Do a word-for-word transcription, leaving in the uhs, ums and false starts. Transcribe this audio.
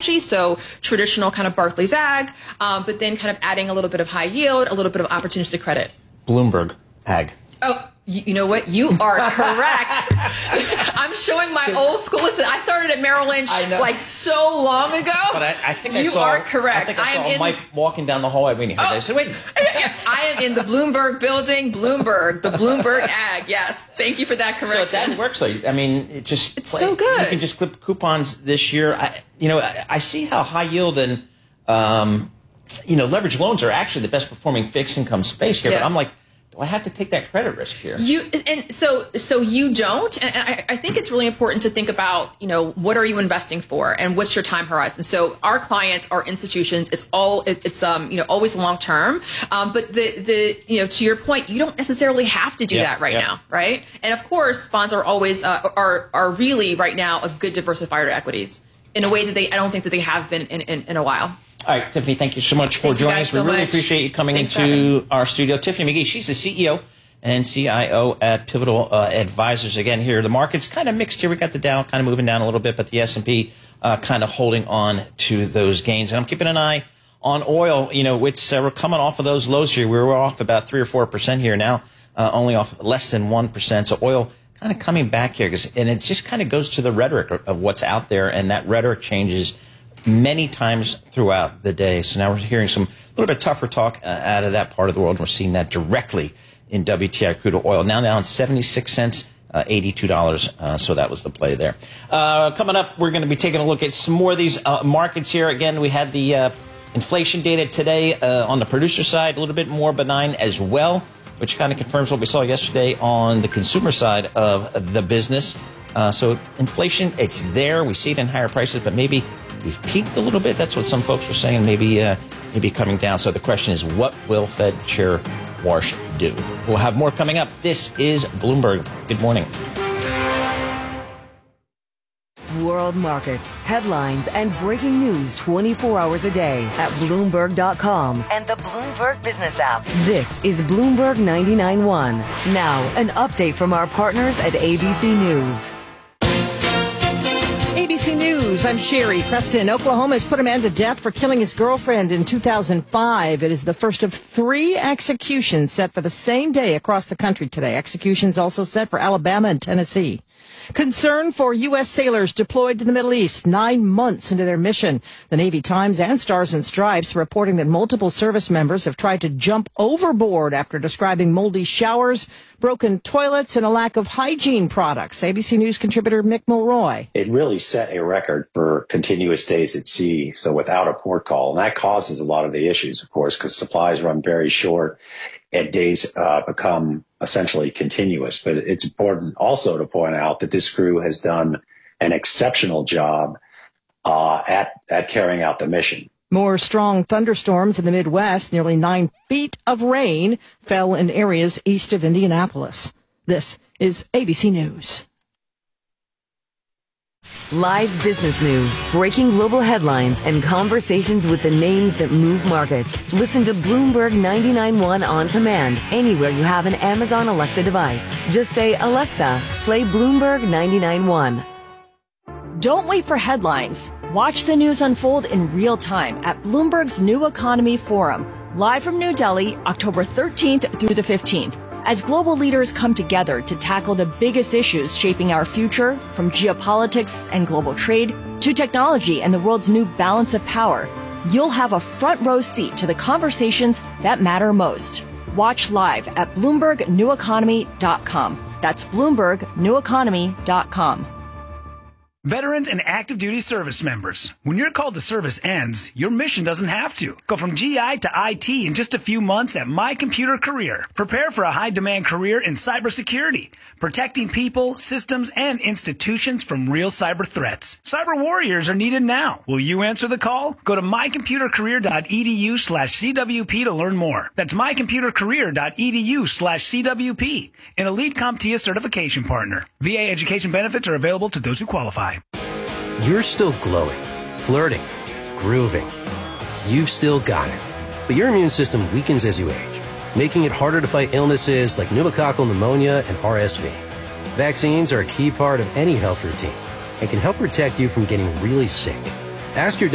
strategy. So traditional kind of Barclays Ag, um, but then kind of adding a little bit of high yield, a little bit of opportunistic credit. Bloomberg Ag. Oh, you, you know what? You are correct. I'm showing my old school. Listen, I started at Merrill Lynch like so long ago. But I, I think you I saw, are correct. I think I saw I am Mike in, walking down the hallway when you heard oh, that. I said, wait. I am in the Bloomberg building. Bloomberg, the Bloomberg Ag. Yes. Thank you for that correction. So that works. Though. I mean, it just it's so good. You can just clip coupons this year. I, you know, I, I see how high yield and um, you know leveraged loans are actually the best performing fixed income space here. Yeah. But I'm like, I have to take that credit risk here. You and so so you don't. And I, I think it's really important to think about, you know, what are you investing for and what's your time horizon. So our clients, our institutions, it's all it, it's um you know always long term. Um, but the the you know to your point, you don't necessarily have to do yep, that right yep. now, right? And of course, bonds are always uh, are are really right now a good diversifier to equities in a way that they I don't think that they have been in in, in a while. All right, Tiffany, thank you so much for thank joining us. So we really much. appreciate you coming Thanks into our studio. Tiffany McGee, she's the C E O and C I O at Pivotal uh, Advisors. Again, here, the market's kind of mixed here. We got the Dow kind of moving down a little bit, but the S and P uh, kind of holding on to those gains. And I'm keeping an eye on oil. You know, it's, uh, we're coming off of those lows here. We were off about three or four percent here now, uh, only off less than one percent. So oil kind of coming back here, cause, and it just kind of goes to the rhetoric of, of what's out there, and that rhetoric changes many times throughout the day. So now we're hearing some a little bit tougher talk uh, out of that part of the world. And we're seeing that directly in W T I crude oil. Now down seventy-six cents, uh, eighty-two dollars. Uh, so that was the play there. Uh, coming up, we're going to be taking a look at some more of these uh, markets here. Again, we had the uh, inflation data today uh, on the producer side, a little bit more benign as well, which kind of confirms what we saw yesterday on the consumer side of the business. Uh, so inflation, it's there. We see it in higher prices, but maybe we've peaked a little bit. That's what some folks are saying, maybe uh, maybe coming down. So the question is, what will Fed Chair Warsh do? We'll have more coming up. This is Bloomberg. Good morning. World markets, headlines, and breaking news twenty-four hours a day at Bloomberg dot com and the Bloomberg Business app. This is Bloomberg ninety-nine point one. Now, an update from our partners at A B C News. A B C News, I'm Sherry Preston. Oklahoma has put a man to death for killing his girlfriend in two thousand five. It is the first of three executions set for the same day across the country today. Executions also set for Alabama and Tennessee. Concern for U S sailors deployed to the Middle East nine months into their mission. The Navy Times and Stars and Stripes reporting that multiple service members have tried to jump overboard after describing moldy showers, broken toilets, and a lack of hygiene products. A B C News contributor Mick Mulroy. It really set a record for continuous days at sea, so without a port call. And that causes a lot of the issues, of course, because supplies run very short and days uh, become essentially continuous. But it's important also to point out that this crew has done an exceptional job uh, at, at carrying out the mission. More strong thunderstorms in the Midwest. Nearly nine feet of rain fell in areas east of Indianapolis. This is A B C News. Live business news, breaking global headlines, and conversations with the names that move markets. Listen to Bloomberg ninety-nine point one on command anywhere you have an Amazon Alexa device. Just say, Alexa, play Bloomberg ninety-nine point one. Don't wait for headlines. Watch the news unfold in real time at Bloomberg's New Economy Forum, live from New Delhi, October thirteenth through the fifteenth. As global leaders come together to tackle the biggest issues shaping our future, from geopolitics and global trade to technology and the world's new balance of power, you'll have a front row seat to the conversations that matter most. Watch live at Bloomberg New Economy dot com. That's Bloomberg New Economy dot com. Veterans and active duty service members, when your call to service ends, your mission doesn't have to. Go from G I to I T in just a few months at My Computer Career. Prepare for a high-demand career in cybersecurity, protecting people, systems, and institutions from real cyber threats. Cyber warriors are needed now. Will you answer the call? Go to my computer career dot e d u slash c w p to learn more. That's my computer career dot e d u slash c w p, an elite CompTIA certification partner. V A education benefits are available to those who qualify. You're still glowing, flirting, grooving. You've still got it. But your immune system weakens as you age, making it harder to fight illnesses like pneumococcal pneumonia and R S V. Vaccines are a key part of any health routine and can help protect you from getting really sick. Ask your